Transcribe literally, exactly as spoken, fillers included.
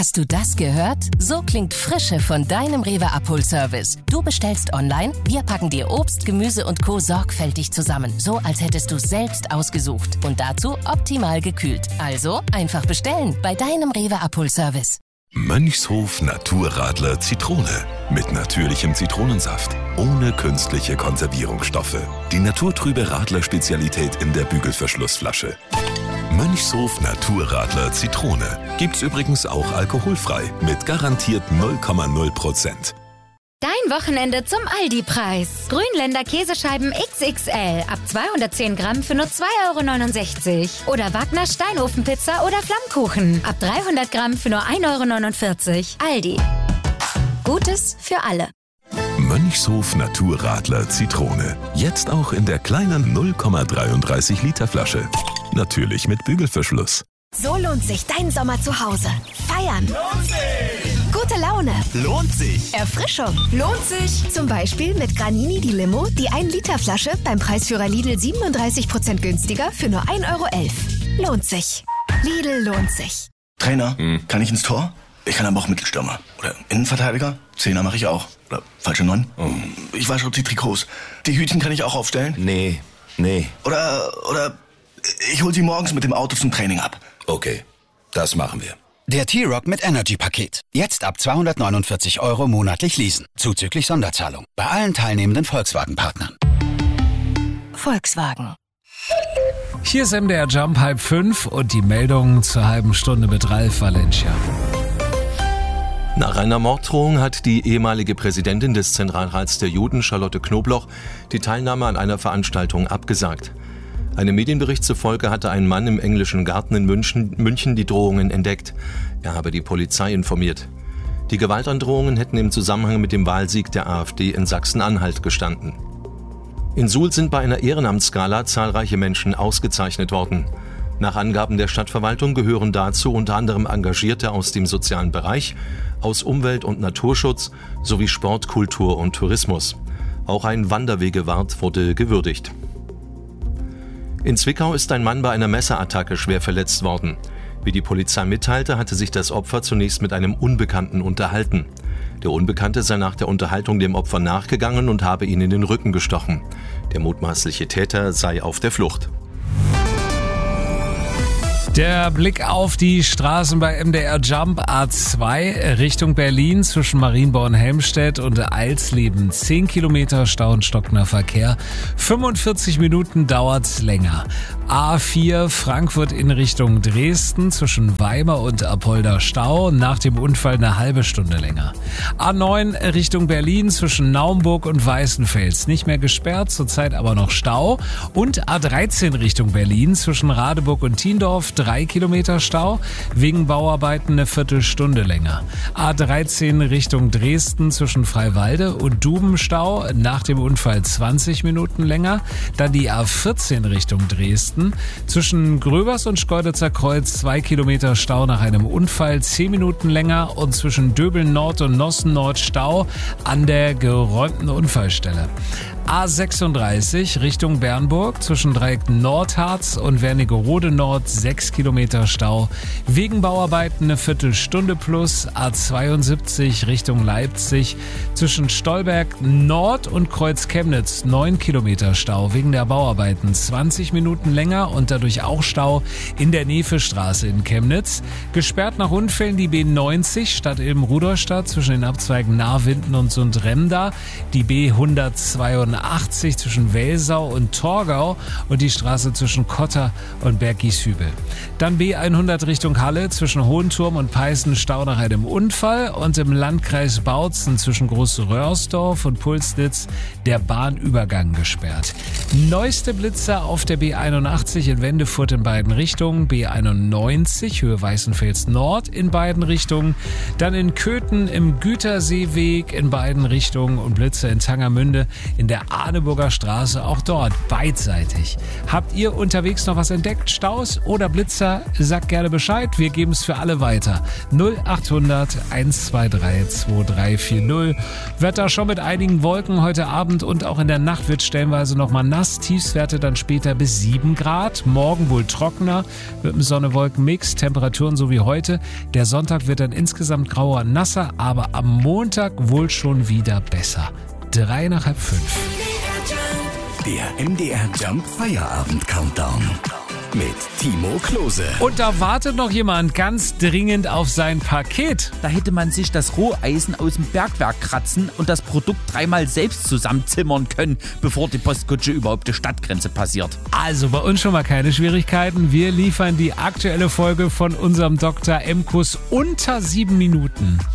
Hast du das gehört? So klingt Frische von deinem Rewe Abholservice. Du bestellst online, wir packen dir Obst, Gemüse und Co. sorgfältig zusammen, so als hättest du es selbst ausgesucht. Und dazu optimal gekühlt. Also einfach bestellen bei deinem Rewe Abholservice. Mönchshof Naturradler Zitrone. Mit natürlichem Zitronensaft. Ohne künstliche Konservierungsstoffe. Die naturtrübe Radler-Spezialität in der Bügelverschlussflasche. Mönchshof Naturradler Zitrone. Gibt's übrigens auch alkoholfrei. Mit garantiert null Komma null Prozent. Dein Wochenende zum Aldi-Preis. Grünländer Käsescheiben X X L ab zweihundertzehn Gramm für nur zwei Euro neunundsechzig. Oder Wagner Steinofenpizza oder Flammkuchen ab dreihundert Gramm für nur ein Euro neunundvierzig. Aldi. Gutes für alle. Mönchshof Naturradler Zitrone. Jetzt auch in der kleinen null Komma dreiunddreißig Liter Flasche. Natürlich mit Bügelverschluss. So lohnt sich dein Sommer zu Hause. Feiern. Lohnt sich. Gute Laune. Lohnt sich. Erfrischung. Lohnt sich. Zum Beispiel mit Granini die Limo, die ein Liter Flasche beim Preisführer Lidl siebenunddreißig Prozent günstiger für nur ein Euro elf. Lohnt sich. Lidl lohnt sich. Trainer, hm. kann ich ins Tor? Ich kann aber auch Mittelstürmer. Oder Innenverteidiger? Zehner mache ich auch. Oder falsche Neun? Oh. Ich wasche auch die Trikots. Die Hütchen kann ich auch aufstellen? Nee, nee. Oder, oder ich hol sie morgens mit dem Auto zum Training ab. Okay, das machen wir. Der T-Rock mit Energy-Paket. Jetzt ab zweihundertneunundvierzig Euro monatlich leasen. Zuzüglich Sonderzahlung. Bei allen teilnehmenden Volkswagen-Partnern. Volkswagen. Hier ist M D R Jump halb fünf und die Meldungen zur halben Stunde mit Ralf Valencia. Nach einer Morddrohung hat die ehemalige Präsidentin des Zentralrats der Juden, Charlotte Knobloch, die Teilnahme an einer Veranstaltung abgesagt. Einem Medienbericht zufolge hatte ein Mann im englischen Garten in München, München die Drohungen entdeckt. Er habe die Polizei informiert. Die Gewaltandrohungen hätten im Zusammenhang mit dem Wahlsieg der AfD in Sachsen-Anhalt gestanden. In Suhl sind bei einer Ehrenamtsgala zahlreiche Menschen ausgezeichnet worden. Nach Angaben der Stadtverwaltung gehören dazu unter anderem Engagierte aus dem sozialen Bereich, aus Umwelt- und Naturschutz sowie Sport, Kultur und Tourismus. Auch ein Wanderwegewart wurde gewürdigt. In Zwickau ist ein Mann bei einer Messerattacke schwer verletzt worden. Wie die Polizei mitteilte, hatte sich das Opfer zunächst mit einem Unbekannten unterhalten. Der Unbekannte sei nach der Unterhaltung dem Opfer nachgegangen und habe ihn in den Rücken gestochen. Der mutmaßliche Täter sei auf der Flucht. Der Blick auf die Straßen bei M D R Jump A zwei Richtung Berlin zwischen Marienborn-Helmstedt und Eilsleben. zehn Kilometer Stau und stockender Verkehr. fünfundvierzig Minuten dauert's länger. A vier Frankfurt in Richtung Dresden zwischen Weimar und Apolda Stau. Nach dem Unfall eine halbe Stunde länger. A neun Richtung Berlin zwischen Naumburg und Weißenfels. Nicht mehr gesperrt, zurzeit aber noch Stau. Und A dreizehn Richtung Berlin zwischen Radeburg und Tiendorf. Drei Kilometer Stau, wegen Bauarbeiten eine Viertelstunde länger. A dreizehn Richtung Dresden zwischen Freiwalde und Duben Stau, nach dem Unfall zwanzig Minuten länger. Dann die A vierzehn Richtung Dresden, zwischen Gröbers und Schkeuditzer Kreuz zwei Kilometer Stau nach einem Unfall, zehn Minuten länger. Und zwischen Döbeln Nord und Nossen Nord Stau an der geräumten Unfallstelle. A sechsunddreißig Richtung Bernburg zwischen Dreieck Nordharz und Wernigerode Nord sechs Kilometer Stau. Wegen Bauarbeiten eine Viertelstunde plus. A zweiundsiebzig Richtung Leipzig zwischen Stolberg Nord und Kreuz Chemnitz neun Kilometer Stau. Wegen der Bauarbeiten zwanzig Minuten länger und dadurch auch Stau in der Nevestraße in Chemnitz. Gesperrt nach Unfällen die B neunzig Stadt Ilm-Rudolstadt zwischen den Abzweigen Nahrwinden und Sundremda. Die B hundertzweiundachtzig zwischen Welsau und Torgau und die Straße zwischen Kotter und Berggieshübel. Dann B hundert Richtung Halle zwischen Hohenturm und Peißen Stau nach einem Unfall und im Landkreis Bautzen zwischen Groß-Röhrsdorf und Pulsnitz der Bahnübergang gesperrt. Neueste Blitzer auf der B einundachtzig in Wendefurt in beiden Richtungen, B einundneunzig Höhe Weißenfels Nord in beiden Richtungen, dann in Köthen im Güterseeweg in beiden Richtungen und Blitzer in Tangermünde in der Ahneburger Straße, auch dort beidseitig. Habt ihr unterwegs noch was entdeckt? Staus oder Blitzer? Pizza, sagt gerne Bescheid. Wir geben es für alle weiter. null achthundert eins zwei drei zwei drei vier null. Wetter schon mit einigen Wolken heute Abend und auch in der Nacht wird stellenweise nochmal nass. Tiefstwerte dann später bis sieben Grad. Morgen wohl trockener mit einem Sonne-Wolken-Mix. Temperaturen so wie heute. Der Sonntag wird dann insgesamt grauer und nasser, aber am Montag wohl schon wieder besser. Drei nach halb fünf. Der M D R Jump Feierabend Countdown mit Timo Klose. Und da wartet noch jemand ganz dringend auf sein Paket. Da hätte man sich das Roheisen aus dem Bergwerk kratzen und das Produkt dreimal selbst zusammenzimmern können, bevor die Postkutsche überhaupt die Stadtgrenze passiert. Also bei uns schon mal keine Schwierigkeiten. Wir liefern die aktuelle Folge von unserem Doktor M-Kuss unter sieben Minuten.